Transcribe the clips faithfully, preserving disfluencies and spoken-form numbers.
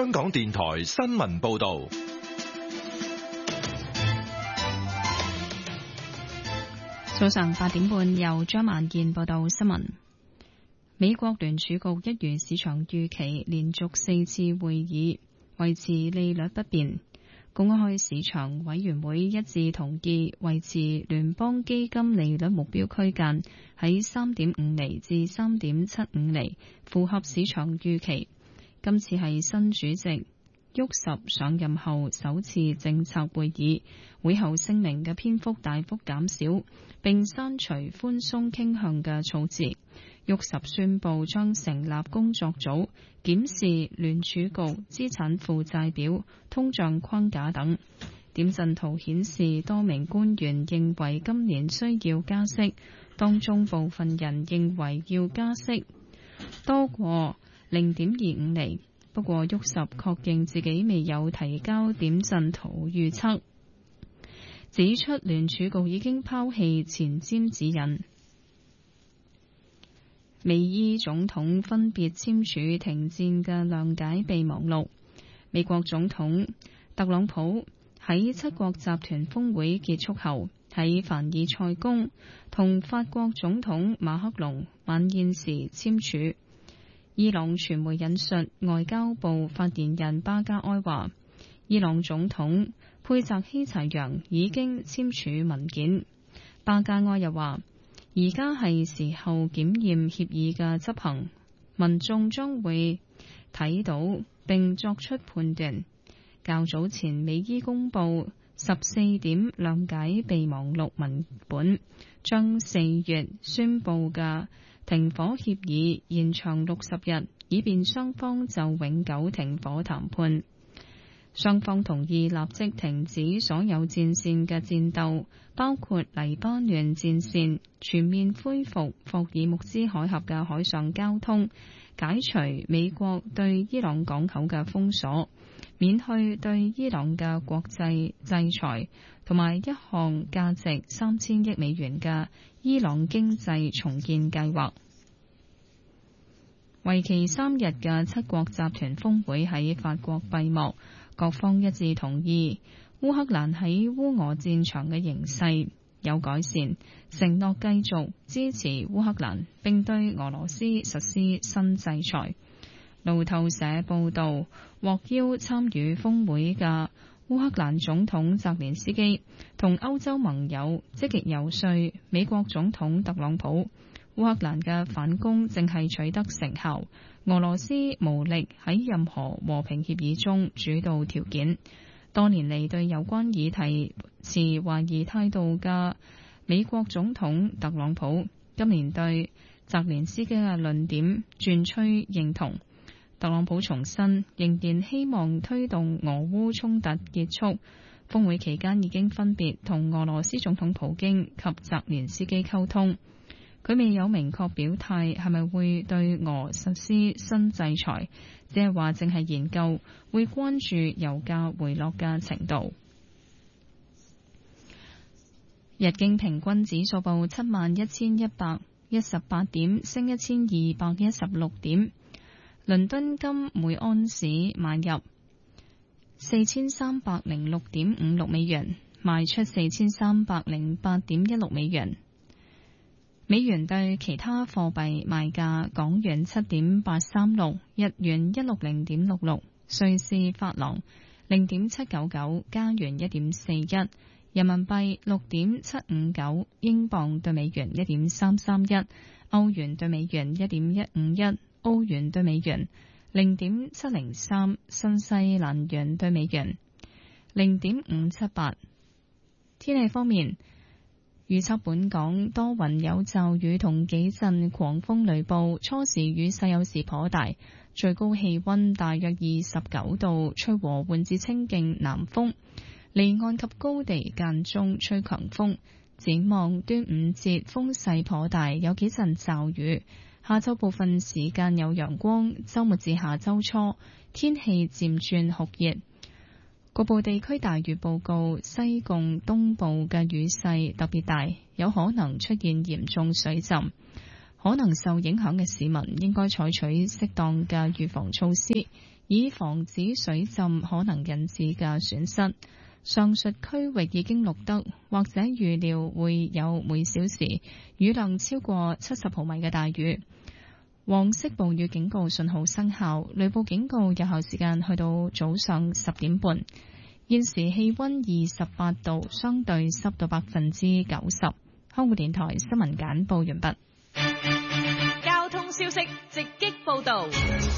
香港電台新聞報道。 早上八點半，由張萬健報道新聞。美國聯儲局一如市場預期，連續四次會議維持利率不變。公開市場委員會一致同意維持聯邦基金利率目標區間喺三點五厘至三點七五厘，符合市場預期。今次係新主席沃什上任後首次政策會議，會後聲明嘅篇幅大幅減少，並刪除寬鬆傾向嘅措辭。沃什宣布將成立工作組，檢視聯儲局資產負債表、通脹框架等。點陣圖顯示，多名官員認為今年需要加息，當中部分人認為要加息多過零點二五厘。不過，沃什確認自己未有提交點陣圖預測，指出聯儲局已經拋棄前瞻指引。美伊總統分別簽署停戰嘅諒解備忘錄。美國總統特朗普喺七國集團峰會結束後，喺凡爾賽宮同法國總統馬克龍晚宴時簽署。伊朗傳媒引述外交部發言人巴加埃話，伊朗總統佩澤希齊揚已經簽署文件。巴加埃又話，而家係時候檢驗協議嘅執行，民眾將會睇到並作出判斷。較早前，美伊公布十四點諒解備忘錄文本，將四月宣布嘅停火協議延長六十日，以便雙方就永久停火談判。雙方同意立即停止所有戰線嘅戰鬥，包括黎巴嫩戰線，全面恢復霍爾木茲海峽嘅海上交通，解除美國對伊朗港口嘅封鎖，免去對伊朗嘅國際制裁，同埋一項價值三千億美元嘅伊朗經濟重建計劃。為期三日嘅七國集團峰會喺法國閉幕，各方一致同意烏克蘭喺烏俄戰場嘅形勢有改善，承諾繼續支持烏克蘭，並對俄羅斯實施新制裁。路透社報道，獲邀參與峰會嘅烏克蘭總統澤連斯基同歐洲盟友積極遊說美國總統特朗普。烏克蘭嘅反攻正係取得成效，俄羅斯無力喺任何和平協議中主導條件。多年嚟對有關議題持懷疑態度嘅美國總統特朗普，今年對澤連斯基嘅論點轉趨認同。特朗普重申仍然希望推動俄烏衝突結束。峰會期間已經分別同俄羅斯總統普京及澤連斯基溝通。佢未有明確表態係咪會對俄實施新制裁，只係話正係研究，會關注油價回落嘅程度。日經平均指數報七萬一千一百一十八點，升一千二百一十六點。倫敦金每盎司買入四千三百零六點五六美元，賣出四千三百零八點一六美元。美元對其他貨幣賣價：港元七點八三六，日元一六零點六六，瑞士法郎零點七九九，加元一點四一，人民幣六點七五九，英鎊對美元一點三三一，歐元對美元一點一五一，澳元對美元零點七零三，新西蘭元對美元零點五七八。天氣方面，預測本港多雲有驟雨同幾陣狂風雷暴，初時雨勢有時頗大，最高氣溫大約二十九度，吹和緩至清勁南風，離岸及高地間中吹強風。展望端午節風勢頗大，有幾陣驟雨，下晝部分時間有陽光，周末至下周初天氣漸轉酷熱。局部地區大雨報告，西貢東部嘅雨勢特別大，有可能出現嚴重水浸。 可能受影響嘅市民應該採取適當嘅預防措施，以防止水浸可能引致嘅損失。上述區域已經錄得或者預料會有每小時雨量超過七十毫米嘅大雨。黃色暴雨警告信號生效，雷暴警告有效時間去到早上十點半。現時氣溫二十八度，相對濕度百分之九十。香港電台新聞簡報完畢。 交通消息直擊報道。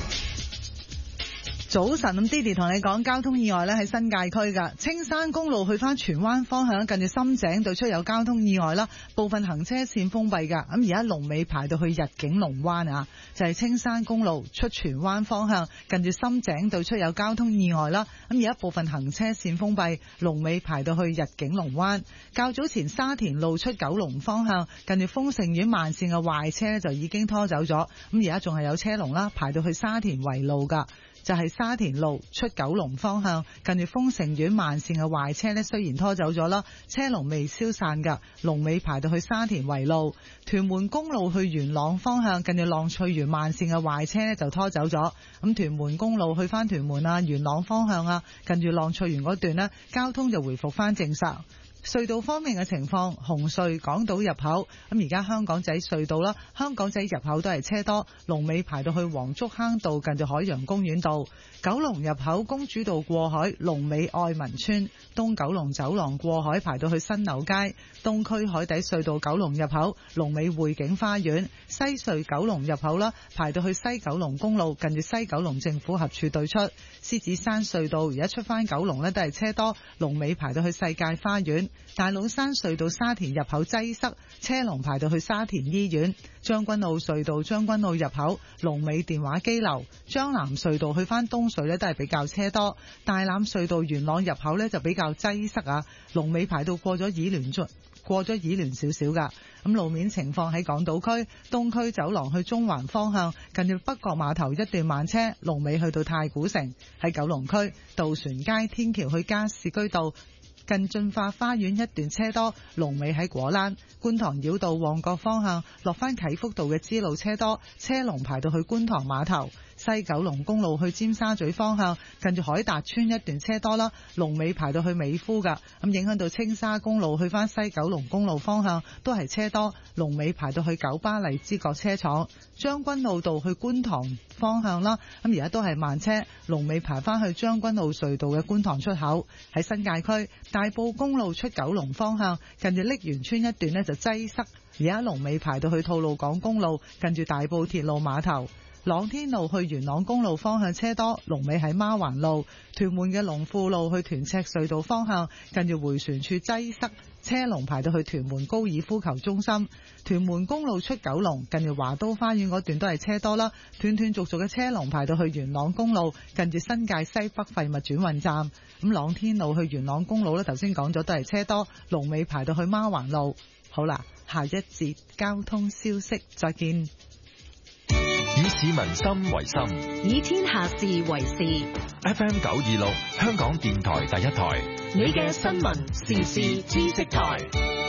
早晨，咁 Didi 同你講交通意外咧，喺新界區噶青山公路去翻荃灣方向，近住深井對出有交通意外啦，部分行車線封閉噶。咁而家龍尾排到去日景龍灣啊，就係、是、青山公路出荃灣方向，近住深井對出有交通意外啦。咁而家部分行車線封閉，龍尾排到去日景龍灣。較早前沙田路出九龍方向，近住豐盛苑慢線嘅壞車就已經拖走咗。咁而家仲係有車龍啦，排到去沙田圍路噶。就係沙田路出九龍方向，近住豐盛苑慢線嘅壞車呢，雖然拖走咗啦，車龍未消散㗎，龍尾排到去沙田圍路。屯門公路去元朗方向，近住浪翠園慢線嘅壞車呢就拖走咗。咁屯門公路去返屯門啊、元朗方向啊，近住浪翠園嗰段呢，交通就回復返正常。隧道方面嘅情況，紅隧港島入口，咁而家香港仔隧道啦，香港仔入口都係車多，龍尾排到去黃竹坑道近住海洋公園道。九龍入口公主道過海，龍尾愛民村。東九龍走廊過海排到去新樓街。東區海底隧道九龍入口，龍尾匯景花園。西隧九龍入口啦，排到去西九龍公路近住西九龍政府合署對出。獅子山隧道而家出返九龍呢都係車多，龍尾排到去世界花園。大老山隧道沙田入口擠塞，車龍排到去沙田醫院。將軍澳隧道將軍澳入口，龍尾電話機樓。將南隧道去返東隧呢都係比較車多。大欖隧道元朗入口呢就比較擠塞啊，龍尾排到過咗議聯卒過咗議聯少少噶。咁路面情況喺港島區東區走廊去中環方向，近住北角碼頭一段慢車，龍尾去到太古城。喺九龍區渡船街天橋去加士居道近駿發花園一段車多，龍尾喺果欄。觀塘繞道旺角方向落返啟福道嘅支路車多，車龍排到去觀塘碼頭。西九龍公路去尖沙咀方向，近住海達村一段車多啦，龍尾排到去美孚噶，咁影響到青沙公路去返西九龍公路方向都係車多，龍尾排到去九巴荔枝角車廠。將軍澳道去觀塘方向啦，咁而家都係慢車，龍尾排返去將軍澳隧道嘅觀塘出口。喺新界區大埔公路出九龍方向，近住瀝源村一段呢就擠塞，而家龍尾排到去吐露港公路近住大埔鐵路碼頭。朗天路去元朗公路方向車多，龍尾喺孖環路。屯門嘅龍富路去屯赤隧道方向，近住回旋處擠塞，車龍排到去屯門高爾夫球中心。屯門公路出九龍，近住華都花園嗰段都係車多啦，斷斷續續嘅車龍排到去元朗公路，近住新界西北廢物轉運站。咁朗天路去元朗公路呢，頭先講咗都係車多，龍尾排到去孖環路。好啦，下一節交通消息，再見。 以市民心為心， 以天下事為事。 F M 九二六，香港電台第一台， 你嘅新聞時事知識台。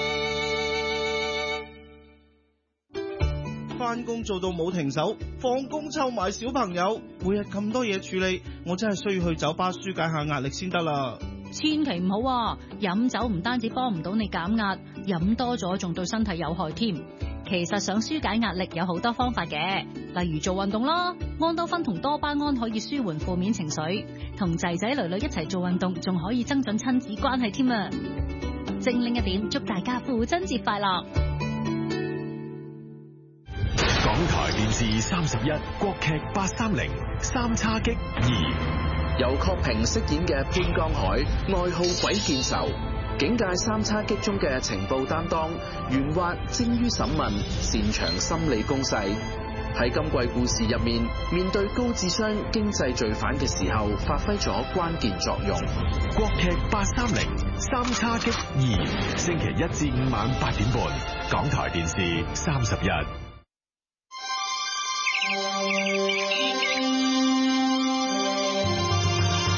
返工做到冇停手，放工湊埋小朋友，每日咁多嘢處理，我真係需要去酒吧紓解下壓力先得啦。 千祈唔好啊！飲酒唔單止幫唔到你減壓，飲多咗仲對身體有害添。其實想紓解壓力有好多方法嘅，例如做運動啦，安多酚同多巴胺可以舒緩負面情緒，同仔仔女女一齊做運動仲可以增進親子關係添啊！精靈一點，祝大家父親節快樂！ 港台電視三十一，國劇八三零三叉戟二， 由郝平飾演嘅潘江海，愛好鬼見愁。警界三叉戟中嘅情報擔當，圓滑精於審問，擅長心理攻勢。喺今季故事入面，面對高智商經濟罪犯嘅時候，發揮咗關鍵作用。 國劇八三零三叉戟二，星期一至五晚八點半，港台電視三十一。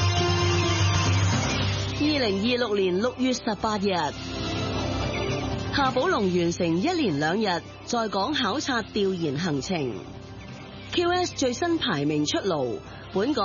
二零二六年六月十八日， 夏寶龍完成一連兩日在港考察調研行程。Q S 最新排名出爐，本港